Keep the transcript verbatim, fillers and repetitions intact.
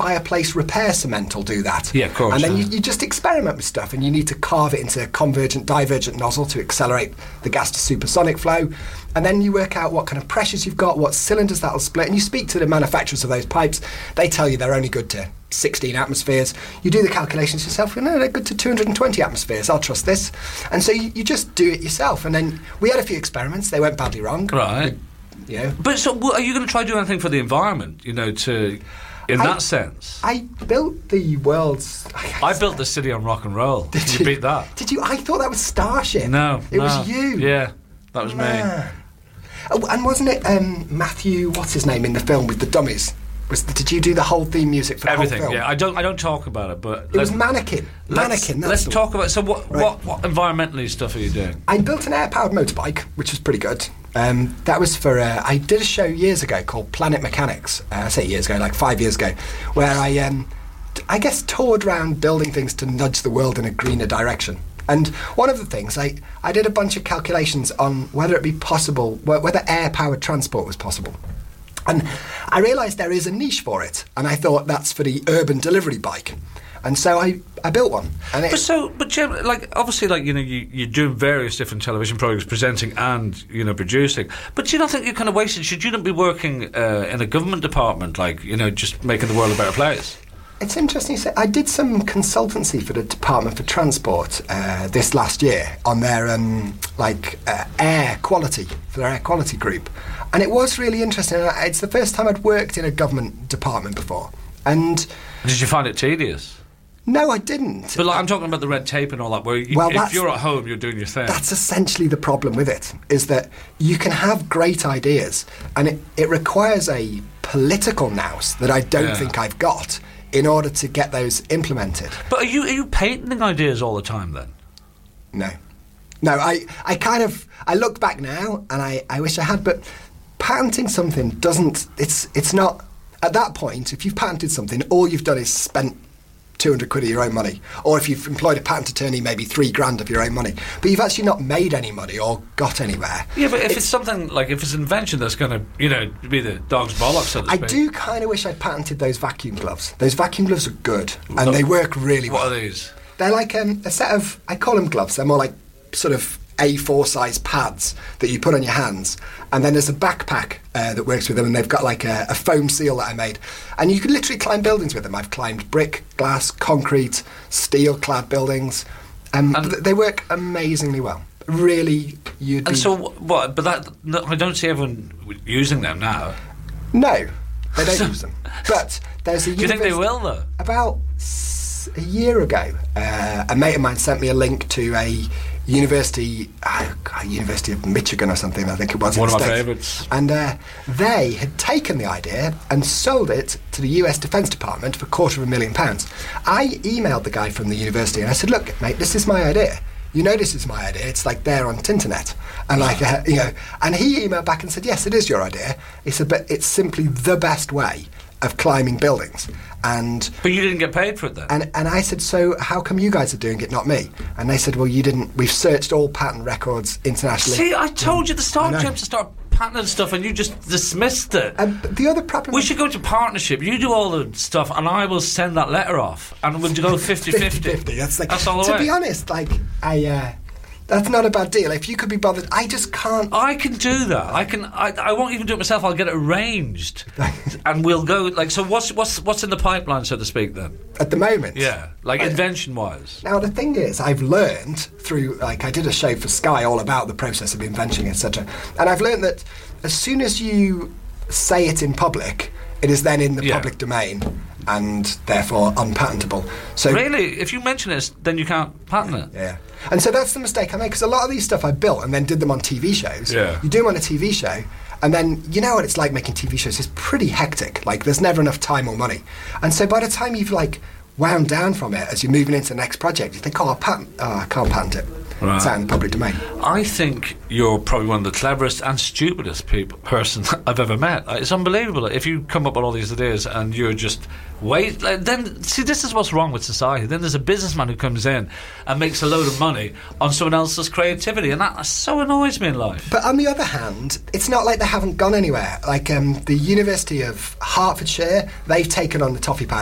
fireplace repair cement will do that. Yeah, of course. And then yeah. you, you just experiment with stuff, and you need to carve it into a convergent, divergent nozzle to accelerate the gas to supersonic flow. And then you work out what kind of pressures you've got, what cylinders that'll split, and you speak to the manufacturers of those pipes. They tell you they're only good to sixteen atmospheres. You do the calculations yourself. No, they're good to two hundred twenty atmospheres. I'll trust this. And so you, you just do it yourself. And then we had a few experiments. They went badly wrong. Right. You know. But so, are you going to try to do anything for the environment? You know, to in I, that sense. I built the world's. I, I built the city on rock and roll. Did you, you beat that? Did you? I thought that was Starship. No, it no. was you. Yeah, that was Man. me. Oh, and wasn't it um, Matthew? What's his name in the film with the dummies? Was did you do the whole theme music for the Everything? whole film? Yeah, I don't. I don't talk about it, but It was Mannequin. Mannequin. That's Let's the talk one. about. So, what, Right. what, what environmentally stuff are you doing? I built an air-powered motorbike, which was pretty good. Um, that was for. Uh, I did a show years ago called Planet Mechanics. Uh, I say years ago, like five years ago, where I, um, t- I guess, toured around building things to nudge the world in a greener direction. And one of the things, I, I did a bunch of calculations on whether it be possible, wh- whether air-powered transport was possible. And I realised there is a niche for it, and I thought that's for the urban delivery bike. And so I, I built one. And it, But so, but Jim, like obviously, like you know, you you're doing various different television programs, presenting and you know producing. But do you not think you're kind of wasted? Should you not be working uh, in a government department, like you know, just making the world a better place? It's interesting you say. I did some consultancy for the Department for Transport uh, this last year on their um, like uh, air quality, for their air quality group. And it was really interesting. It's the first time I'd worked in a government department before. And Did you find it tedious? no, I didn't. But like, I'm talking about the red tape and all that. Where you, Well, if that's- you're at home, you're doing your thing. That's essentially the problem with it, is that you can have great ideas, and it, it requires a political nous that I don't Yeah. think I've got in order to get those implemented. But are you are you patenting ideas all the time then? No. No, I, I kind of, I look back now, and I, I wish I had, but patenting something doesn't, it's it's not, at that point, if you've patented something, all you've done is spent two hundred quid of your own money. Or if you've employed a patent attorney, maybe three grand of your own money. But you've actually not made any money or got anywhere. Yeah, but if it's, something like if it's an invention that's going to you know be the dog's bollocks, so to I speak. do kind of wish I'd patented those vacuum gloves. Those vacuum gloves are good, and Look, they work really What well. are these? They're like um, a set of, I call them gloves, they're more like sort of A four size pads that you put on your hands, and then there's a backpack uh, that works with them, and they've got like a, a foam seal that I made, and you can literally climb buildings with them. I've climbed brick, glass, concrete, steel clad buildings, um, And- th- they work amazingly well. Really, you'd And be... so what? But that no, I don't see everyone using them now. No, they don't use them. But there's a Do you think they university- will though? About s- a year ago, uh, a mate of mine sent me a link to a university, uh, University of Michigan or something, I think it was. in One the of my States. favourites. And uh, they had taken the idea and sold it to the U S Defence Department for a quarter of a million pounds. I emailed the guy from the university and I said, look, mate, this is my idea. You know this is my idea. It's like there on Tinternet. And like, uh, you know, and he emailed back and said, yes, it is your idea. He said, but it's simply the best way of climbing buildings. And But you didn't get paid for it then. and and I said, so how come you guys are doing it, not me? And they said, well, you didn't. We've searched all patent records internationally. See, I told you at the I start, know. James, to start patenting stuff, and you just dismissed it. Um, but the other problem. We should go to partnership. You do all the stuff, and I will send that letter off, and we'll go fifty-fifty. fifty-fifty. That's like. That's all the to way. be honest, like I. Uh, that's not a bad deal. If you could be bothered, I just can't. I can do that. I can. I, I won't even do it myself. I'll get it arranged, and we'll go. Like, so what's what's what's in the pipeline, so to speak? Then, At the moment. yeah, like I- invention-wise. Now the thing is, I've learned through, like, I did a show for Sky all about the process of invention, et cetera. And I've learned that as soon as you say it in public, it is then in the Yeah. public domain and therefore unpatentable. So Really, if you mention it, then you can't patent it. yeah. And so that's the mistake I made, because a lot of these stuff I built and then did them on T V shows. Yeah. You do them on a T V show, and then you know what it's like making T V shows. It's pretty hectic. Like, there's never enough time or money. And so by the time you've, like, wound down from it as you're moving into the next project, you think, oh, I'll patent, oh, I can't patent it. Right. It's out in the public domain. I think you're probably one of the cleverest and stupidest people person I've ever met. It's unbelievable. If you come up with all these ideas and you're just wait, like, then see, this is what's wrong with society. Then there's a businessman who comes in and makes a load of money on someone else's creativity, and that so annoys me in life. But on the other hand, it's not like they haven't gone anywhere. Like um, the University of Hertfordshire, they've taken on the toffee powder